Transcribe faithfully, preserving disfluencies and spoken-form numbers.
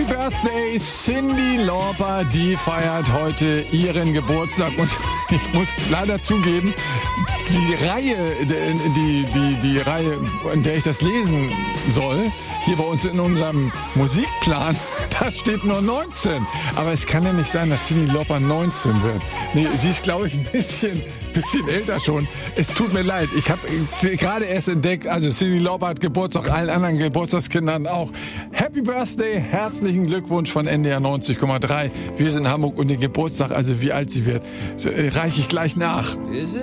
Birthday, Cyndi Lauper, die feiert heute ihren Geburtstag und ich muss leider zugeben, die Reihe, die, die, die Reihe, in der ich das lesen soll, hier bei uns in unserem Musikplan, da steht nur neunzehn. Aber es kann ja nicht sein, dass Cyndi Lauper neunzehn wird. Nee, sie ist, glaube ich, ein bisschen, bisschen älter schon. Es tut mir leid, ich habe gerade erst entdeckt, also Cyndi Lauper hat Geburtstag, allen anderen Geburtstagskindern auch. Happy Birthday, herzlichen Glückwunsch von N D R neunzig Komma drei. Wir sind in Hamburg und den Geburtstag, also wie alt sie wird, reiche ich gleich nach.